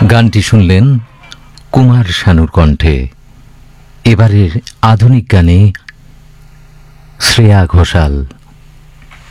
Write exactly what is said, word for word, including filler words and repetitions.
গানটি শুনলেন কুমার শানুর কণ্ঠে। এবারের আধুনিক গানে শ্রেয়া ঘোষাল।